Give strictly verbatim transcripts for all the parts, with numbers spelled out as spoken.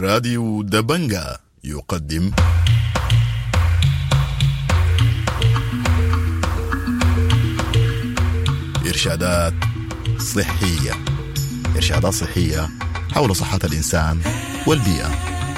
راديو دبنجا يقدم إرشادات صحية إرشادات صحية حول صحة الإنسان والبيئة.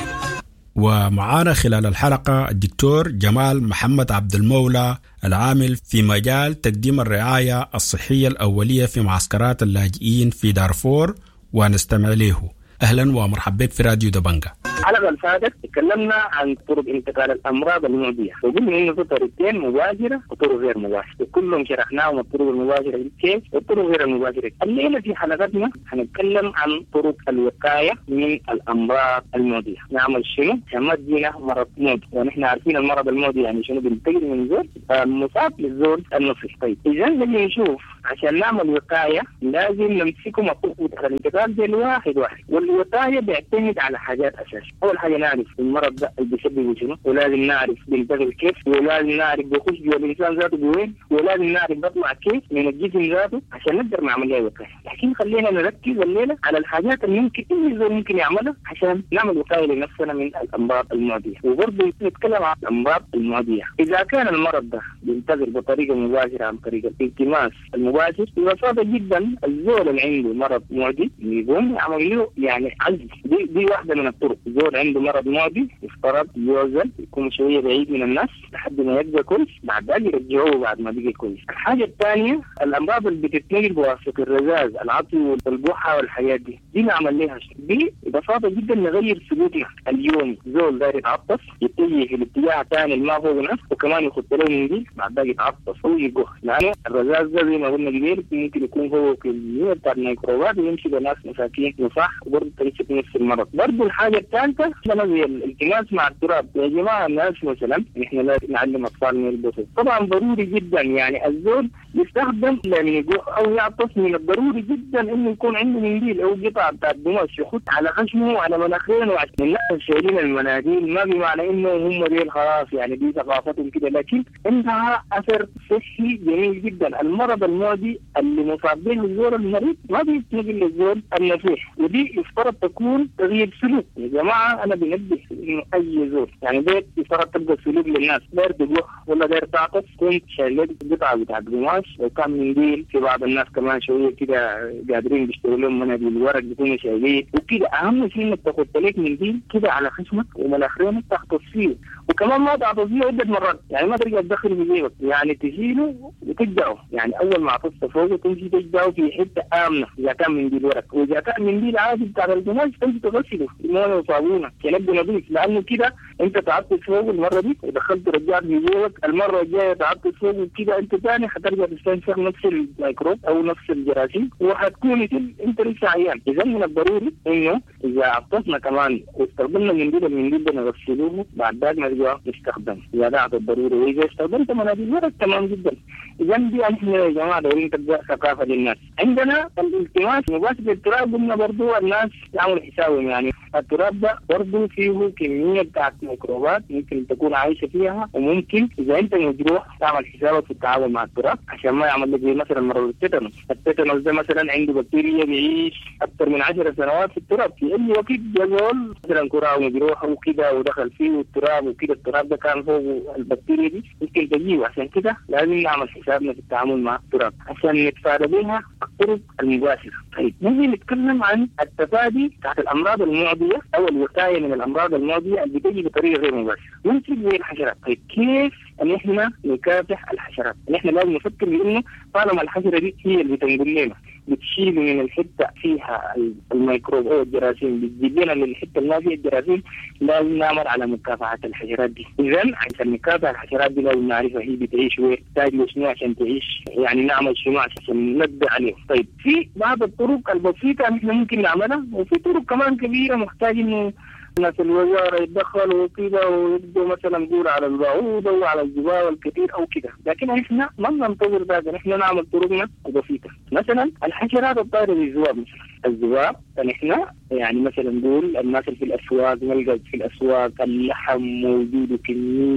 ومعانا خلال الحلقة الدكتور جمال محمد عبد المولى العامل في مجال تقديم الرعاية الصحية الأولية في معسكرات اللاجئين في دارفور، ونستمع له. أهلا ومرحبا بك في راديو دبنجا. الحلقة اللي فاتت تكلمنا عن طرق انتقال الأمراض المعدية، وقلنا إنه في طريقتين مباشرة وطرق غير مباشرة، وكلهم شرحناهم الطرق المباشرة كيف والطرق غير المباشرة. الليلة في حلقتنا هنتكلم عن طرق الوقاية من الأمراض المعدية. نعمل شنو؟ عشان تجينا مرض معدي، ونحن عارفين المرض المعدي يعني شنو، بينتقل من زول مصاب للزول النصف. طيب إذا نجي نشوف عشان نعمل وقاية لازم نمسكهم الطرق الانتقال دي الواحد واحد، والوقاية بيعتمد على حاجات أساسية. أول حاجة نعرف المرض ده اللي بيسببه شنو، ولازم نعرف بينتقل كيف، ولازم نعرف بيخش جوا الإنسان ذاته بوين، ولازم نعرف بيطلع كيف من الجسم ذاته عشان نقدر نعمل لها وقاية. لكن خلينا نركز الليلة على الحاجات اللي ممكن أي زول ممكن يعملها عشان نعمل وقاية لنفسنا من الأمراض المعدية. وبرضه نتكلم عن الأمراض المعدية. إذا كان المرض ده بينتقل بطريقة مباشرة عن طريق الالتماس المباشر، ببساطة جدا الزول اللي عنده مرض معدي يقوم يعمل له يعني عزل. دي دي واحدة من الطرق. زول عنده مرض معدي يفترض يوزن يكون شوية بعيد من الناس لحد ما يبقى كويس، بعد ذلك يرجعوه بعد ما بقى كويس. الحاجة الثانية الأمراض اللي بتتنقل بواسطة الرذاذ، العطي والبحة والحاجات دي، دي نعمل لها شيء. دي ببساطة جدا نغير سلوكنا اليومي. زول داير يتعطس يتجه في الاتجاه الثاني اللي ما فوق نفسه، وكمان يخط له منديل بعد ذلك يتعطس هو يقوه، لأنه الرذاذ ده زي ما قلنا قبل ممكن يكون هو كمية بتاع الميكروبات ويمشي لناس مساكين وصح، وبرضه تمسك نفس المرض. برضه الحاجة الثالثة لما زي الالتماس مع التراب. يا جماعة الناس مثلا نحن لا نعلم أطفالنا يلبسوا، طبعا ضروري جدا يعني الزول يستخدم لأن يقوه أو يعطس، من الضروري جدا إنه يكون عنده منديل أو قطعة بتاع قماش يخط على خشمه وعلى مناخيره. وعشان الناس شايلين المناديل ما بمعنى إنه هم ديل خلاص يعني دي ثقافتهم كده، لكن عندها أثر صحي جميل جدا. المرض المعدي اللي مصاب به الزول المريض ما بيتنقل للزول النزيح، ودي يفترض تكون تغيير سلوك. يا جماعة أنا بنبه إنه أي زول يعني بيت يفترض تبقى سلوك للناس، داير تقوه ولا داير تعطس كنت شايل قطعة بتاع قماش، لو كان منديل في بعض الناس كمان شوية كده قادرين بيشتروا لهم مناديل الورق بيكونوا شايلين وكده. أهم شيء إنك تاخد لك منديل كده على خشمك ومناخيرك تحطس فيه، وكمان ما تعطس فيه عدة مرات، يعني ما ترجع تدخل في جيبك، يعني تشيله وتجدعه. يعني أول ما عطست فوقه تمشي تجدعه في حتة آمنة إذا كان منديل ورق، وإذا كان منديل عادي بتاع القماش تمشي تغسله بمويه وصابونة ينبي نظيف، لأنه كده أنت تعطس فوقه المرة دي ودخلت رجعت في جيبك، المرة الجاية تعطس فوقه كده أنت ثاني حترجع تستنشق نفس الميكروب أو نفس الجراثيم وحتكون أنت لسه عيان. إذا من الضروري إنه إذا عطسنا كمان واستخدمنا منديل، المنديل ده نغسلوه بعد ذلك نرجع نستخدم إذا ده الضروري. وإذا استخدمت مناديل ورق تمام جدا. إذا دي احنا يا جماعة دايرين تبدأ ثقافة للناس. عندنا الالتماس مباشر التراب، قلنا برضو الناس يعملوا حسابهم، يعني التراب ده برضو فيه كمية بتاعت ميكروبات ممكن تكون عايشة فيها، وممكن إذا أنت مجروح تعمل حسابك في التعامل مع التراب عشان ما يعمل لك زي مثلا مرض التيتانوس. التيتانوس ده مثلا عنده بكتيريا بيعيش أكثر من عشر سنوات في التراب، في أي وقت جزول مثلا كرة مجروحة وكده ودخل فيه التراب وكده، التراب ده كان فوق البكتيريا دي ممكن تجيه، عشان كده لازم نعمل حسابنا في التعامل مع التراب عشان نتفادى بها الطرق المباشرة. طيب نيجي نتكلم عن التفادي بتاعت الأمراض المعدية أو الوقاية من الأمراض المعدية اللي بتجي بطريقة غير مباشرة. ممكن زي الحشرات. طيب كيف ان احنا نكافح الحشرات؟ ان احنا لازم نفكر بانه طالما الحشرة دي هي اللي بتنقل لنا بتشيل من الحتة فيها الميكروب او الجراثيم بتجيب لنا للحتة اللي ما فيها الجراثيم، لازم نعمل على مكافحة الحشرات دي. اذا عشان نكافح الحشرات دي لازم نعرفها هي بتعيش وين، تحتاج شنو عشان تعيش، يعني نعمل شنو عشان نبدأ عليه. طيب في بعض الطرق البسيطة احنا ممكن نعملها، وفي طرق كمان كبيرة محتاج انه الناس الوزارة يتدخلوا وكده ويبدوا مثلا نقول على البعوضة وعلى الجبال الكثير أو كده، لكن إحنا ما ننتظر ذلك، إحنا نعمل طرقنا بسيطة. مثلا الحشرات الطائرة زي الذباب، مثلا الذباب فنحن يعني مثلا نقول الناس اللي في الأسواق نلقى في الأسواق اللحم موجود كمية من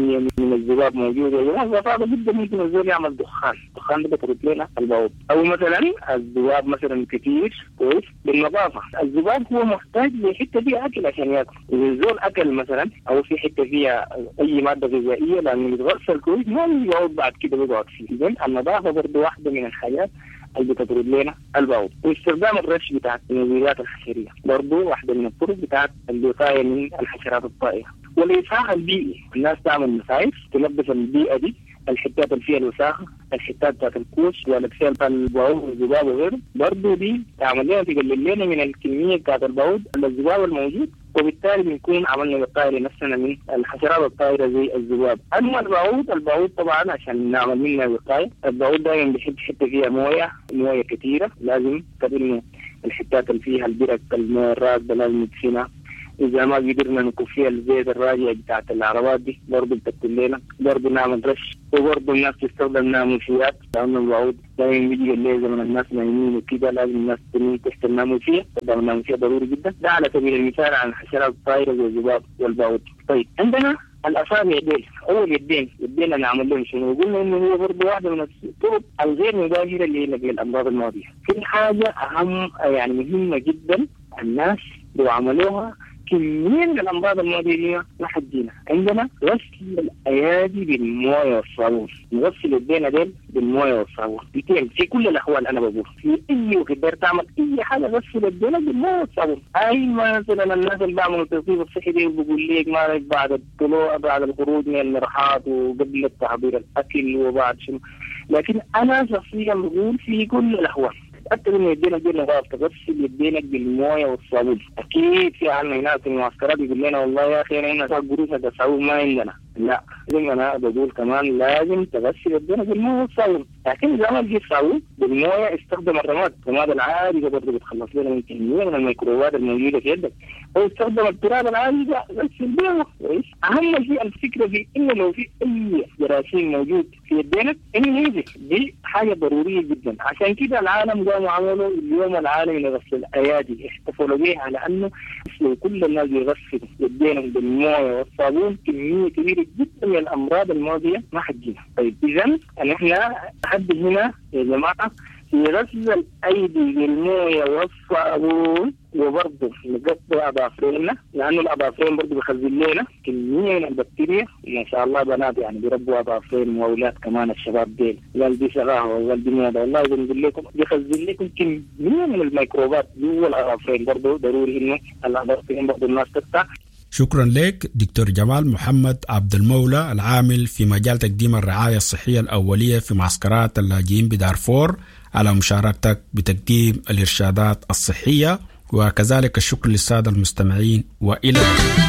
ان الذباب موجود ولا صعب جدا ممكن الزول يعمل دخان، الدخان ده بيطرد لنا البواب. او مثلا الذباب مثلا كتير كويس بالنظافه، الذباب هو محتاج لحته فيها اكل عشان ياكل، اذا الزول اكل مثلا او في حته فيها اي ماده غذائيه لانه يتغسل كويس ما يقعد بعد كده بيقعد فيه. اذا النظافه برضه واحده من الحاجات اللي بتطرد لنا البول. واستخدام الرش بتاعت المبيدات الحشريه برضه واحده من الطرق بتاعت الوقايه من الحشرات الطائره. والإصلاح البيئي، الناس تعمل مصايف تنظف البيئة دي، الحتات اللي فيها الوساخة، الحتات بتاعت الكوش والأكسير بتاع البعوض والذباب وغيره، برضه دي تعمل لنا تقلل لنا من الكمية بتاعت البعوض الذباب الموجود، وبالتالي بنكون عملنا وقاية لنفسنا من الحشرات الطائرة زي الذباب. أما البعوض، البعوض طبعا عشان نعمل منها وقاية، البعوض دائما بيحب حتة فيها موية، موية كثيرة، لازم كده الحتات اللي فيها البرك الموية الراكدة لازم ندفنها. إذا ما قدرنا نكفيها الزيت الراجع بتاعت العربات دي برضه بتكتب لنا، برضه نعمل رش، وبرضه الناس تستخدم ناموسيات لأنه الوعود دائما بيجي الليل زمن الناس نايمين وكده لازم الناس تنين تحت الناموسية، طبعا الناموسية ضروري جدا. ده على سبيل المثال عن الحشرات الطائرة زي الذباب والبعوض. طيب عندنا الأصابع يدين، أول يدين يدينا نعمل لهم شنو؟ قلنا إنه هو برضه واحدة من الطرق الغير مباشرة اللي نقل الأمراض الماضية. في حاجة أهم يعني مهمة جدا الناس لو عملوها كمية من الأمراض المعدية لحدينا. عندنا غسل الأيادي بالموية والصابون، نغسل يدينا ديل بالموية والصابون بتين في كل الأحوال. أنا بقول في أي وقت داير تعمل أي حاجة غسل يدينا بالموية والصابون. أي مثلا الناس اللي بعملوا التنظيف الصحي دي بقول لك ما بعد الطلوع بعد الخروج من المرحاض وقبل التحضير الأكل وبعد شنو، لكن أنا شخصيا بقول في كل الأحوال تأكد إن يدينا دي نظافة، تغسل يدينك بالموية والصابون. أكيد في عنا هنا في المعسكرات يقول لنا والله يا أخي أنا هنا قروش هذا صابون ما عندنا، لا لازم أنا بقول كمان لازم تغسل يدينك بالموية والصابون. لكن إذا ما لقيت صابون بالموية استخدم الرماد، الرماد العادي ده برضه بتخلص لنا من كمية من الميكروبات الموجودة في يدك، أو استخدم التراب العادي ده غسل بيه كويس. أهم شيء الفكرة في إنه لو في أي جراثيم موجود في يدينك إنه ينزل، دي حاجة ضرورية جدا. عشان كده العالم قاموا عملوا اليوم العالمي لغسل الأيادي، احتفلوا به على أنه كل الناس يغسلوا يدينهم بالموية والصابون كمية كبيرة جدا من الأمراض الماضية ما حجينا. طيب إذن احنا لحد هنا يا جماعة في غسل الأيدي بالموية والصابون، وبرضه نقطع أظافرنا لأنه الأظافرين برضه بيخزن لنا كمية من البكتيريا. ما شاء الله بنات يعني بيربوا أظافرين وأولاد كمان الشباب ديل والدي شغاها والدي موضة، والله بنقول لكم بيخزن لكم كمية من الميكروبات جوا الأظافرين. برضه ضروري إنه الأظافرين برضه الناس تقطع. شكرا لك دكتور جمال محمد عبد المولى العامل في مجال تقديم الرعاية الصحية الأولية في معسكرات اللاجئين بدارفور على مشاركتك بتقديم الإرشادات الصحية، وكذلك الشكر للسادة المستمعين وإلى